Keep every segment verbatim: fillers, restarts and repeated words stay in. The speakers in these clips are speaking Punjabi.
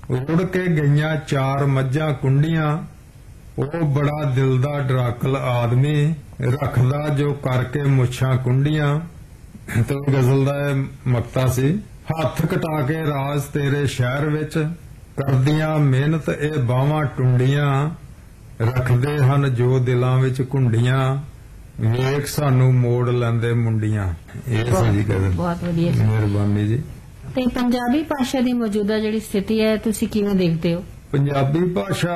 ਉੜ ਕੇ ਗਈਆਂ ਚਾਰ ਮੱਝਾਂ ਕੁੰਡੀਆਂ, ਉਹ ਬੜਾ ਦਿਲ ਦਾ ਡਰਾਕਲ ਆਦਮੀ, ਰੱਖਦਾ ਜੋ ਕਰਕੇ ਮੁੱਛਾਂ ਕੁੰਡੀਆਂ। ਤੇ ਗਜ਼ਲ ਦਾ ਇਹ ਮਕਤਾ ਸੀ। ਹੱਥ ਕਟਾ ਕੇ ਰਾਜ ਤੇਰੇ ਸ਼ਹਿਰ ਵਿੱਚ, ਕਰਦੀਆਂ ਮਿਹਨਤ ਇਹ ਬਾਹਾਂ ਟੁੰਡੀਆਂ, ਰੱਖਦੇ ਹਨ ਜੋ ਦਿਲਾਂ ਵਿੱਚ ਘੁੰਡੀਆਂ, ਵੇਖ ਸਾਨੂੰ ਮੋੜ ਲੈਂਦੇ ਮੁੰਡੀਆਂ। ਇਹ ਸੀ ਜੀ ਗਜ਼ਲ। ਬਹੁਤ ਵਧੀਆ, ਮਿਹਰਬਾਨੀ ਜੀ। ਤੇ ਪੰਜਾਬੀ ਭਾਸ਼ਾ ਦੀ ਮੌਜੂਦਾ ਜਿਹੜੀ ਸਥਿਤੀ ਹੈ ਤੁਸੀਂ ਕਿਵੇਂ ਦੇਖਦੇ ਹੋ? ਪੰਜਾਬੀ ਭਾਸ਼ਾ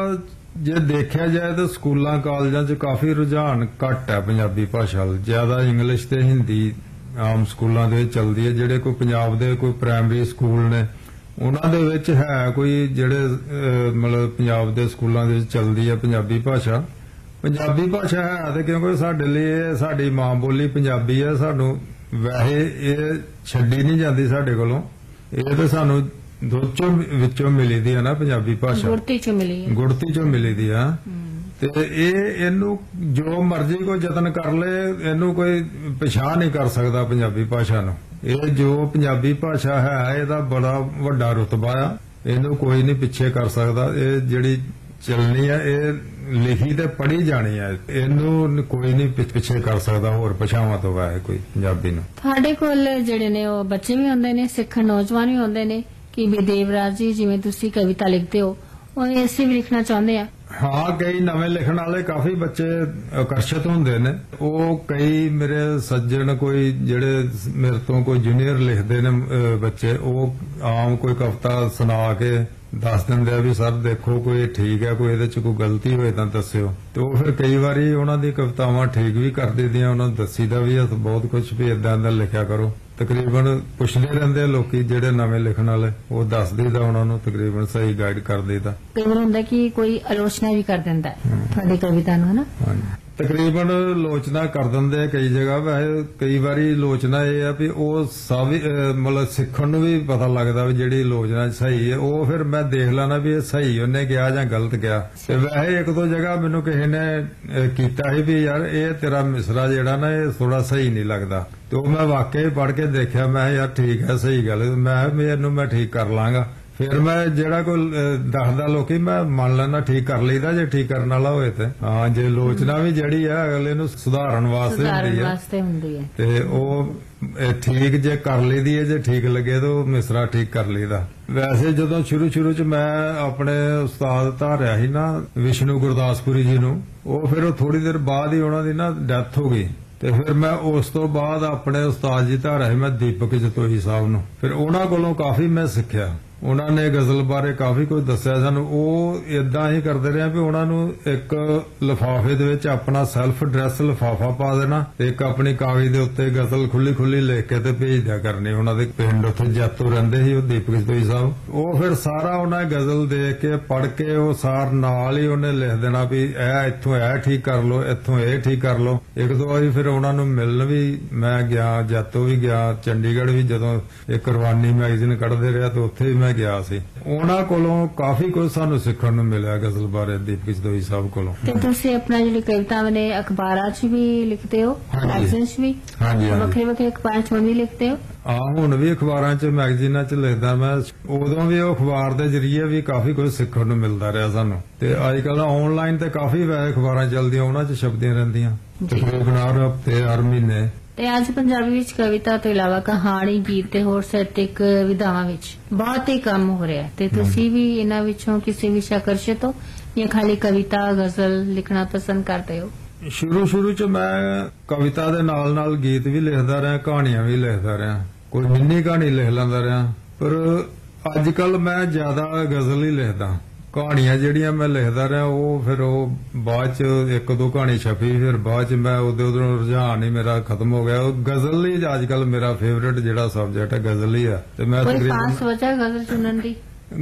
ਜੇ ਦੇਖਿਆ ਜਾਏ ਤਾਂ ਸਕੂਲਾਂ ਕਾਲਜਾਂ 'ਚ ਕਾਫੀ ਰੁਝਾਨ ਘੱਟ ਹੈ ਪੰਜਾਬੀ ਭਾਸ਼ਾ ਵੱਲ। ਜ਼ਿਆਦਾ ਇੰਗਲਿਸ਼ ਤੇ ਹਿੰਦੀ ਆਮ ਸਕੂਲਾਂ ਦੇ ਵਿੱਚ ਚੱਲਦੀ ਹੈ। ਜਿਹੜੇ ਕੋਈ ਪੰਜਾਬ ਦੇ ਕੋਈ ਪ੍ਰਾਇਮਰੀ ਸਕੂਲ ਨੇ ਉਹਨਾਂ ਦੇ ਵਿੱਚ ਹੈ ਕੋਈ ਜਿਹੜੇ ਮਤਲਬ ਪੰਜਾਬ ਦੇ ਸਕੂਲਾਂ ਦੇ ਵਿੱਚ ਚੱਲਦੀ ਹੈ ਪੰਜਾਬੀ ਭਾਸ਼ਾ। ਪੰਜਾਬੀ ਭਾਸ਼ਾ ਹੈ ਤੇ ਕਿਉਂਕਿ ਸਾਡੇ ਲਈ ਇਹ ਸਾਡੀ ਮਾਂ ਬੋਲੀ ਪੰਜਾਬੀ ਹੈ, ਸਾਨੂੰ ਵੈਸੇ ਇਹ ਛੱਡੀ ਨਹੀਂ ਜਾਂਦੀ ਸਾਡੇ ਕੋਲੋਂ। ਇਹ ਤਾਂ ਸਾਨੂੰ ਦੋਚੋਂ ਵਿੱਚੋਂ ਮਿਲੀ ਦੀ ਹੈ ਨਾ ਪੰਜਾਬੀ ਭਾਸ਼ਾ, ਗੁੜਤੀ ਚੋਂ ਮਿਲੀ ਹੈ, ਗੁੜਤੀ ਚੋਂ ਮਿਲੀ ਦੀ ਆ। ਤੇ ਇਹ ਇਹਨੂੰ ਜੋ ਮਰਜ਼ੀ ਕੋਈ ਯਤਨ ਕਰ ਲੇ, ਇਹਨੂੰ ਕੋਈ ਪਛਾਣ ਨਹੀਂ ਕਰ ਸਕਦਾ ਪੰਜਾਬੀ ਭਾਸ਼ਾ ਨੂੰ। ਇਹ ਜੋ ਪੰਜਾਬੀ ਭਾਸ਼ਾ ਹੈ ਇਹਦਾ ਬੜਾ ਵੱਡਾ ਰੁਤਬਾ ਆ, ਇਹਨੂੰ ਕੋਈ ਨਹੀਂ ਪਿੱਛੇ ਕਰ ਸਕਦਾ। ਇਹ ਜਿਹੜੀ ਚੱਲਣੀ ਹੈ ਇਹ ਲਿਖੀ ਤੇ ਪੜ੍ਹੀ ਜਾਣੀ ਹੈ, ਇਹਨੂੰ ਕੋਈ ਨਹੀਂ ਪਿੱਛੇ ਕਰ ਸਕਦਾ ਹੋਰ ਭਾਸ਼ਾਵਾਂ ਤੋਂ ਵੈਸੇ ਕੋਈ ਪੰਜਾਬੀ ਨੂੰ। ਤੁਹਾਡੇ ਕੋਲ ਜਿਹੜੇ ਨੇ ਉਹ ਬੱਚੇ ਵੀ ਹੁੰਦੇ ਨੇ, ਸਿੱਖਣ ਨੌਜਵਾਨ ਵੀ ਹੁੰਦੇ ਨੇ ਕਿ ਵੀ ਦੇਵਰਾਜ ਜੀ ਜਿਵੇਂ ਤੁਸੀਂ ਕਵਿਤਾ ਲਿਖਦੇ ਹੋ ਉਹ ਐਸੀ ਵੀ ਲਿਖਣਾ ਚਾਹੁੰਦੇ ਆ? ਹਾਂ, ਕਈ ਨਵੇਂ ਲਿਖਣ ਵਾਲੇ ਕਾਫੀ ਬੱਚੇ ਆਕਰਸ਼ਿਤ ਹੁੰਦੇ ਨੇ। ਉਹ ਕਈ ਮੇਰੇ ਸੱਜਣ ਕੋਈ ਜਿਹੜੇ ਮੇਰੇ ਤੋਂ ਕੋਈ ਜੂਨੀਅਰ ਲਿਖਦੇ ਨੇ ਬੱਚੇ, ਉਹ ਆਮ ਕੋਈ ਕਵਿਤਾ ਸੁਣਾ ਕੇ ਦੱਸ ਦਿੰਦੇ ਆ ਵੀ ਸਰ ਦੇਖੋ ਕੋਈ ਠੀਕ ਹੈ, ਕੋਈ ਇਹਦੇ ਚ ਕੋਈ ਗਲਤੀ ਹੋਏ ਤਾਂ ਦੱਸਿਓ। ਤੇ ਉਹ ਫਿਰ ਕਈ ਵਾਰੀ ਉਹਨਾਂ ਦੀ ਕਵਿਤਾਵਾਂ ਠੀਕ ਵੀ ਕਰ ਦਿੰਦੀਆਂ, ਉਹਨਾਂ ਨੂੰ ਦੱਸੀਦਾ ਵੀ ਬਹੁਤ ਕੁਝ ਵੀ ਏਦਾਂ ਦਾ ਲਿਖਿਆ ਕਰੋ। ਤਕਰੀਬਨ ਪੁੱਛਦੇ ਰਹਿੰਦੇ ਲੋਕੀ ਜਿਹੜੇ ਨਵੇਂ ਲਿਖਣ ਵਾਲੇ, ਉਹ ਦੱਸ ਦੇਈਦਾ ਉਹਨਾਂ ਨੂੰ, ਤਕਰੀਬਨ ਸਹੀ ਗਾਈਡ ਕਰ ਦੇਈਦਾ। ਕਈ ਵਾਰ ਹੁੰਦਾ ਕਿ ਕੋਈ ਆਲੋਚਨਾ ਵੀ ਕਰ ਦਿੰਦਾ ਤੁਹਾਡੀ ਕਵਿਤਾ ਨੂੰ, ਹਨਾ? ਤਕਰੀਬਨ ਲੋਚਨਾ ਕਰ ਦਿੰਦੇ ਕਈ ਜਗ੍ਹਾ। ਵੈਸੇ ਕਈ ਵਾਰੀ ਲੋਚਨਾ ਇਹ ਆ ਵੀ ਉਹ ਸਭ ਮਤਲਬ ਸਿੱਖਣ ਨੂੰ ਵੀ ਪਤਾ ਲੱਗਦਾ ਵੀ ਜਿਹੜੀ ਲੋਚਨਾ ਸਹੀ ਹੈ, ਉਹ ਫਿਰ ਮੈਂ ਦੇਖ ਲੈਣਾ ਵੀ ਇਹ ਸਹੀ ਉਹਨੇ ਕਿਹਾ ਜਾਂ ਗਲਤ ਕਿਹਾ। ਤੇ ਵੈਸੇ ਇੱਕ ਦੋ ਜਗ੍ਹਾ ਮੈਨੂੰ ਕਿਸੇ ਨੇ ਕੀਤਾ ਸੀ ਵੀ ਯਾਰ ਇਹ ਤੇਰਾ ਮਿਸਰਾ ਜਿਹੜਾ ਨਾ ਇਹ ਥੋੜਾ ਸਹੀ ਨਹੀਂ ਲੱਗਦਾ। ਤੇ ਉਹ ਮੈਂ ਵਾਕਈ ਪੜ੍ਹ ਕੇ ਦੇਖਿਆ, ਮੈਂ ਯਾਰ ਠੀਕ ਹੈ, ਸਹੀ ਗੱਲ, ਮੈਂ ਇਹਨੂੰ ਮੈਂ ਠੀਕ ਕਰ ਲਾਂਗਾ। ਫਿਰ ਮੈਂ ਜਿਹੜਾ ਕੋਈ ਦੱਸਦਾ ਲੋਕੀ ਮੈਂ ਮੰਨ ਲੈਣਾ, ਠੀਕ ਕਰ ਲਈਦਾ ਜੇ ਠੀਕ ਕਰਨ ਵਾਲਾ ਹੋਏ ਤੇ। ਹਾਂ, ਜੇ ਲੋਚਨਾ ਵੀ ਜਿਹੜੀ ਆ ਅਗਲੇ ਨੂੰ ਸੁਧਾਰਨ ਵਾਸਤੇ ਹੁੰਦੀ ਹੈ ਤੇ ਉਹ ਠੀਕ ਜੇ ਕਰ ਲਈਦੀ ਹੈ, ਜੇ ਠੀਕ ਲੱਗੇ ਤਾਂ ਉਹ ਮਿਸਰਾ ਠੀਕ ਕਰ ਲਈਦਾ। ਵੈਸੇ ਜਦੋਂ ਸ਼ੁਰੂ ਸ਼ੁਰੂ ਚ ਮੈਂ ਆਪਣੇ ਉਸਤਾਦ ਧਾਰਿਆ ਸੀ ਨਾ ਵਿਸ਼ਨੂੰ ਗੁਰਦਾਸਪੁਰੀ ਜੀ ਨੂੰ, ਉਹ ਫਿਰ ਉਹ ਥੋੜੀ ਦੇਰ ਬਾਅਦ ਹੀ ਉਹਨਾਂ ਦੀ ਨਾ ਡੈਥ ਹੋ ਗਈ। ਤੇ ਫਿਰ ਮੈਂ ਉਸ ਤੋਂ ਬਾਅਦ ਆਪਣੇ ਉਸਤਾਦ ਜੀ ਧਾਰਿਆ ਸੀ ਮੈਂ ਦੀਪਕ ਜਤੋਈ ਸਾਹਿਬ ਨੂੰ। ਫਿਰ ਉਹਨਾਂ ਕੋਲੋਂ ਕਾਫੀ ਮੈਂ ਸਿੱਖਿਆ। ਉਹਨਾਂ ਨੇ ਗਜ਼ਲ ਬਾਰੇ ਕਾਫੀ ਕੁਝ ਦੱਸਿਆ ਸਾਨੂੰ। ਉਹ ਇਦਾਂ ਹੀ ਕਰਦੇ ਰਹੇ ਵੀ ਉਹਨਾਂ ਨੂੰ ਇੱਕ ਲਿਫਾਫੇ ਦੇ ਵਿੱਚ ਆਪਣਾ ਸੈਲਫ ਐਡਰੈਸ ਲਿਫਾਫਾ ਪਾ ਦੇਣਾ, ਇੱਕ ਆਪਣੀ ਕਾਗਜ਼ ਦੇ ਉੱਤੇ ਗਜ਼ਲ ਖੁੱਲੀ ਖੁੱਲੀ ਲਿਖ ਕੇ ਤੇ ਭੇਜ ਦਿਆ ਕਰਨੀ। ਉਹਨਾਂ ਦੇ ਪਿੰਡ ਉੱਥੇ ਜੈਤੋ ਰਹਿੰਦੇ ਸੀ ਉਹ ਦੀਪਕ ਜਤੋਈ ਸਾਹਿਬ। ਉਹ ਫਿਰ ਸਾਰਾ ਉਹਨਾਂ ਗਜ਼ਲ ਦੇਖ ਕੇ ਪੜ੍ਹ ਕੇ ਉਹ ਸਾਰ ਨਾਲ ਹੀ ਉਹਨੇ ਲਿਖ ਦੇਣਾ ਵੀ ਇਹ ਇੱਥੋਂ ਇਹ ਠੀਕ ਕਰ ਲਓ, ਇੱਥੋਂ ਇਹ ਠੀਕ ਕਰ ਲਓ। ਇੱਕ ਦੋ ਵਾਰੀ ਫਿਰ ਉਹਨਾਂ ਨੂੰ ਮਿਲਣ ਵੀ ਮੈਂ ਗਿਆ, ਜੈਤੋ ਵੀ ਗਿਆ, ਚੰਡੀਗੜ੍ਹ ਵੀ ਜਦੋਂ ਇੱਕ ਰਵਾਨੀ ਮੈਗਜ਼ੀਨ ਕੱਢਦੇ ਰਿਹਾ ਤੇ ਉੱਥੇ ਵੀ ਮੈਂ ਗਿਆ ਸੀ। ਉਹਨਾਂ ਕੋਲੋਂ ਕਾਫੀ ਕੁਝ ਸਾਨੂੰ ਸਿੱਖਣ ਨੂੰ ਮਿਲਿਆ ਗਜ਼ਲ ਬਾਰੇ ਦੀਪਕ ਜਤੋਈ ਸਾਹਿਬ ਕੋਲੋਂ। ਤੇ ਤੁਸੀਂ ਆਪਣਾ ਜਿਹੜੀ ਕਵਿਤਾਵਾਂ ਨੇ ਅਖਬਾਰਾਂ 'ਚ ਵੀ ਲਿਖਦੇ ਹੋ, ਮੈਗਜ਼ੀਨ 'ਚ ਵੀ? ਹਾਂਜੀ, ਵੱਖਰੇ ਵੱਖਰੇ ਅਖਬਾਰਾਂ 'ਚ ਵੀ ਲਿਖਦੇ ਹੋ? ਹਾਂ, ਹੁਣ ਵੀ ਅਖਬਾਰਾਂ 'ਚ ਮੈਗਜ਼ੀਨਾਂ 'ਚ ਲਿਖਦਾ ਮੈਂ। ਉਦੋਂ ਵੀ ਉਹ ਅਖਬਾਰ ਦੇ ਜ਼ਰੀਏ ਵੀ ਕਾਫੀ ਕੁਝ ਸਿੱਖਣ ਨੂੰ ਮਿਲਦਾ ਰਿਹਾ ਸਾਨੂੰ। ਤੇ ਅੱਜ ਕੱਲ ਆਨਲਾਈਨ ਤੇ ਕਾਫੀ ਵੈਸੇ ਅਖਬਾਰਾਂ ਚੱਲਦੀਆਂ, ਉਹਨਾਂ 'ਚ ਛਪਦੀਆਂ ਰਹਿੰਦੀਆਂ ਤਕਰੀਬਨ ਹਰ ਹਫ਼ਤੇ ਹਰ ਮਹੀਨੇ। ਤੇ ਅੱਜ ਪੰਜਾਬੀ ਵਿੱਚ ਕਵਿਤਾ ਤੋਂ ਇਲਾਵਾ ਕਹਾਣੀ, ਗੀਤ ਤੇ ਹੋਰ ਸਾਹਿਤਕ ਵਿਧਾਵਾਂ ਵਿੱਚ ਬਹੁਤ ਹੀ ਕੰਮ ਹੋ ਰਿਹਾ, ਤੇ ਤੁਸੀਂ ਵੀ ਇਹਨਾਂ ਵਿੱਚੋਂ ਕਿਸੇ ਵਿਚ ਆਕਰਸ਼ਿਤ ਹੋ ਜਾਂ ਖਾਲੀ ਕਵਿਤਾ ਗਜ਼ਲ ਲਿਖਣਾ ਪਸੰਦ ਕਰਦੇ ਹੋ? ਸ਼ੁਰੂ ਸ਼ੁਰੂ ਚ ਮੈਂ ਕਵਿਤਾ ਦੇ ਨਾਲ ਨਾਲ ਗੀਤ ਵੀ ਲਿਖਦਾ ਰਿਹਾ, ਕਹਾਣੀਆਂ ਵੀ ਲਿਖਦਾ ਰਿਹਾ, ਕੋਈ ਮਿੰਨੀ ਕਹਾਣੀ ਲਿਖ ਲੈਂਦਾ ਰਿਹਾ। ਪਰ ਅੱਜ ਕੱਲ ਮੈਂ ਜ਼ਿਆਦਾ ਗਜ਼ਲ ਹੀ ਲਿਖਦਾ। ਕਹਾਣੀਆਂ ਜਿਹੜੀਆਂ ਮੈਂ ਲਿਖਦਾ ਰਿਹਾ ਉਹ ਫਿਰ ਉਹ ਬਾਅਦ ਚ ਇੱਕ ਦੋ ਕਹਾਣੀ ਛਪੀ, ਫਿਰ ਬਾਅਦ ਚ ਮੈਂ ਉਧਰ ਉਧਰ ਰੁਝਾਨ ਹੀ ਮੇਰਾ ਖਤਮ ਹੋ ਗਿਆ। ਉਹ ਗਜ਼ਲ ਹੀ ਅੱਜ ਕੱਲ ਮੇਰਾ ਫੇਵਰੇਟ ਜਿਹੜਾ ਸਬਜੈਕਟ ਹੈ ਗਜ਼ਲ ਹੀ ਆ। ਤੇ ਮੈਂ ਕੋਈ ਖਾਸ ਵਜ੍ਹਾ ਗਜ਼ਲ ਚੁਣਨ ਦੀ?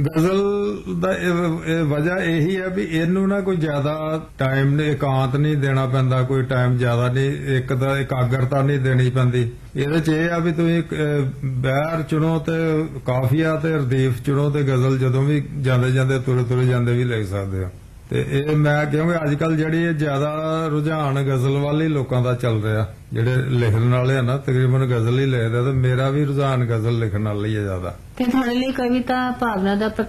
ਗਜ਼ਲ ਦਾ ਇਹ ਵਜ੍ਹਾ ਇਹੀ ਹੈ ਵੀ ਇਹਨੂੰ ਨਾ ਕੋਈ ਜ਼ਿਆਦਾ ਟਾਈਮ ਨੇ ਇਕਾਂਤ ਨਹੀਂ ਦੇਣਾ ਪੈਂਦਾ, ਕੋਈ ਟਾਈਮ ਜ਼ਿਆਦਾ ਨਹੀਂ, ਇੱਕ ਤਾਂ ਇਕਾਗਰਤਾ ਨਹੀਂ ਦੇਣੀ ਪੈਂਦੀ। ਇਹਦੇ ਚ ਇਹ ਆ ਵੀ ਤੁਸੀਂ ਬਹਿਰ ਚੁਣੋ ਤੇ ਕਾਫੀਆ ਤੇ ਰਦੀਫ ਚੁਣੋ ਤੇ ਗਜ਼ਲ ਜਦੋਂ ਵੀ ਜਾਂਦੇ ਜਾਂਦੇ ਤੁਰੇ ਤੁਰੇ ਜਾਂਦੇ ਵੀ ਲਿਖ ਸਕਦੇ ਹੋ। ਤੇ ਇਹ ਮੈਂ ਕਿਉਂਕਿ ਅੱਜ ਕੱਲ ਜਿਹੜੀ ਇਹ ਜ਼ਿਆਦਾ ਰੁਝਾਨ ਗਜ਼ਲ ਵੱਲ ਹੀ ਲੋਕਾਂ ਦਾ ਚੱਲ ਰਿਹਾ, ਜਿਹੜੇ ਲਿਖਣ ਵਾਲੇ ਆ ਨਾ ਤਕਰੀਬਨ ਗਜ਼ਲ ਹੀ ਲਿਖਦੇ, ਤੇ ਮੇਰਾ ਵੀ ਰੁਝਾਨ ਗਜ਼ਲ ਲਿਖਣ ਵਾਲਾ ਹੀ ਹੈ ਜ਼ਿਆਦਾ। ਤੇ ਤੁਹਾਡੇ ਲਈ ਕਵਿਤਾ ਭਾਵਨਾ ਦਾ